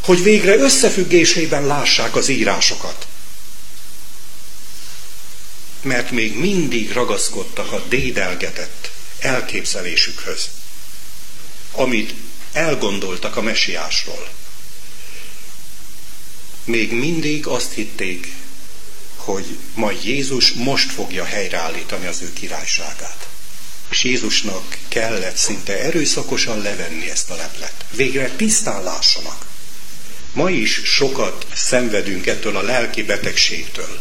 hogy végre összefüggésében lássák az írásokat. Mert még mindig ragaszkodtak a dédelgetett elképzelésükhöz, amit elgondoltak a mesiásról. Még mindig azt hitték, hogy majd Jézus most fogja helyreállítani az ő királyságát. És Jézusnak kellett szinte erőszakosan levenni ezt a leplet. Végre tisztán lássanak. Ma is sokat szenvedünk ettől a lelki betegségtől.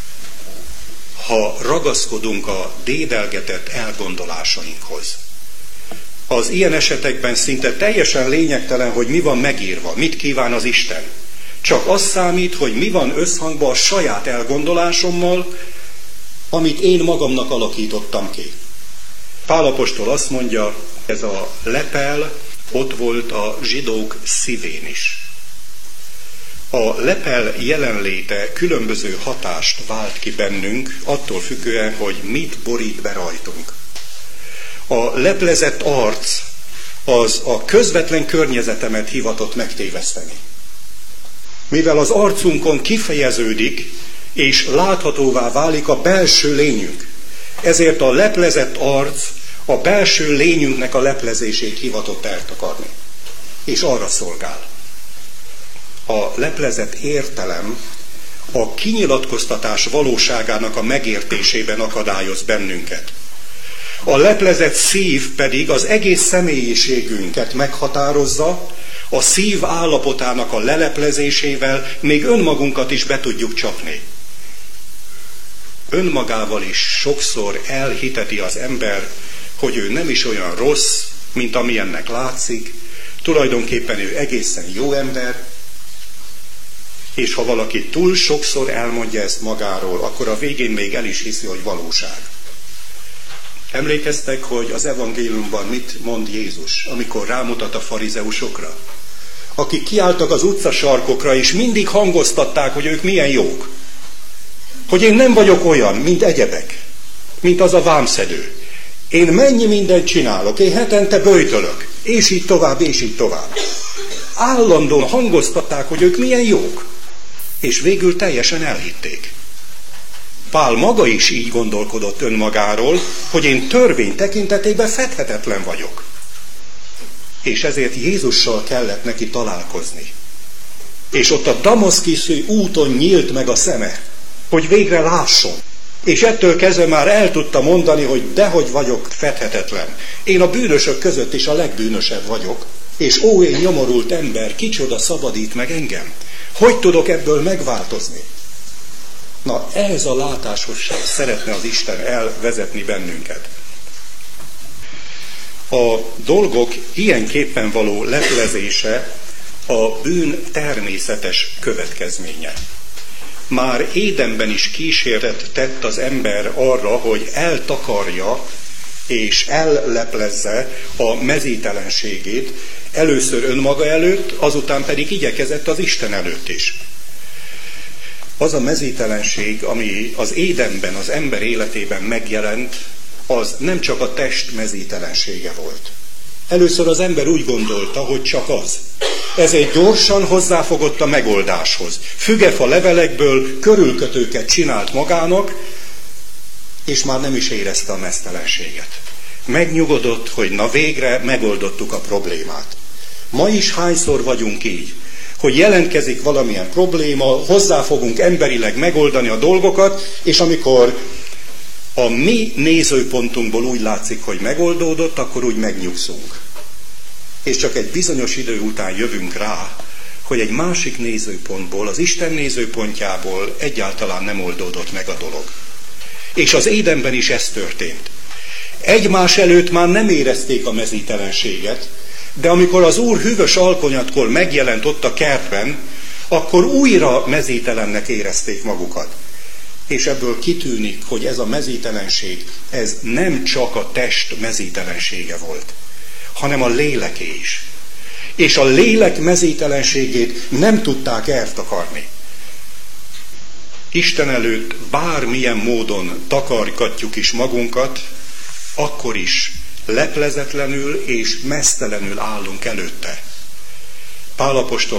Ha ragaszkodunk a dédelgetett elgondolásainkhoz. Az ilyen esetekben szinte teljesen lényegtelen, hogy mi van megírva, mit kíván az Isten. Csak az számít, hogy mi van összhangban a saját elgondolásommal, amit én magamnak alakítottam ki. Pál apostol azt mondja, ez a lepel ott volt a zsidók szívén is. A lepel jelenléte különböző hatást vált ki bennünk, attól függően, hogy mit borít be rajtunk. A leplezett arc az a közvetlen környezetemet hivatott megtéveszteni. Mivel az arcunkon kifejeződik, és láthatóvá válik a belső lényünk, ezért a leplezett arc a belső lényünknek a leplezését hivatott eltakarni. És arra szolgál. A leplezett értelem a kinyilatkoztatás valóságának a megértésében akadályoz bennünket. A leplezett szív pedig az egész személyiségünket meghatározza, a szív állapotának a leleplezésével még önmagunkat is be tudjuk csapni. Önmagával is sokszor elhiteti az ember, hogy ő nem is olyan rossz, mint amilyennek látszik, tulajdonképpen ő egészen jó ember, és ha valaki túl sokszor elmondja ezt magáról, akkor a végén még el is hiszi, hogy valóság. Emlékeztek, hogy az evangéliumban mit mond Jézus, amikor rámutat a farizeusokra? Akik kiálltak az utcasarkokra, és mindig hangoztatták, hogy ők milyen jók. Hogy én nem vagyok olyan, mint egyebek, mint az a vámszedő. Én mennyi mindent csinálok, én hetente böjtölök, és így tovább, és így tovább. Állandóan hangoztatták, hogy ők milyen jók, és végül teljesen elhitték. Pál maga is így gondolkodott önmagáról, hogy én törvény tekintetében fedhetetlen vagyok. És ezért Jézussal kellett neki találkozni. És ott a damaszkuszi úton nyílt meg a szeme, hogy végre lásson. És ettől kezdve már el tudta mondani, hogy dehogy vagyok fedhetetlen. Én a bűnösök között is a legbűnösebb vagyok. És ó, én nyomorult ember, kicsoda szabadít meg engem? Hogy tudok ebből megváltozni? Na, ehhez a látáshoz szeretne az Isten elvezetni bennünket. A dolgok ilyenképpen való leplezése a bűn természetes következménye. Már Édenben is kísérletet tett az ember arra, hogy eltakarja és elleplezze a mezítelenségét, először önmaga előtt, azután pedig igyekezett az Isten előtt is. Az a mezítelenség, ami az Édenben az ember életében megjelent, az nem csak a test mezítelensége volt. Először az ember úgy gondolta, hogy csak az. Ezért gyorsan hozzáfogott a megoldáshoz. Fügefa levelekből körülkötőket csinált magának, és már nem is érezte a meztelenséget. Megnyugodott, hogy na végre megoldottuk a problémát. Ma is hányszor vagyunk így, hogy jelentkezik valamilyen probléma, hozzá fogunk emberileg megoldani a dolgokat, és amikor a mi nézőpontunkból úgy látszik, hogy megoldódott, akkor úgy megnyugszunk. És csak egy bizonyos idő után jövünk rá, hogy egy másik nézőpontból, az Isten nézőpontjából egyáltalán nem oldódott meg a dolog. És az Édenben is ez történt. Egymás előtt már nem érezték a mezítelenséget, de amikor az Úr hűvös alkonyatkor megjelent ott a kertben, akkor újra mezítelennek érezték magukat. És ebből kitűnik, hogy ez a mezítelenség, ez nem csak a test mezítelensége volt, hanem a léleké is. És a lélek mezítelenségét nem tudták eltakarni. Isten előtt bármilyen módon takargatjuk is magunkat, akkor is leplezetlenül és meztelenül állunk előtte. Pál apostol